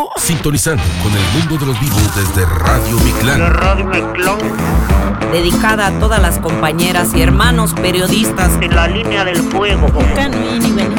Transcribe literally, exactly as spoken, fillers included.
vivos. Sintonizando con el mundo de los vivos desde Radio Mictlán. La Radio Mictlán. Dedicada a todas las compañeras y hermanos periodistas en la línea del fuego.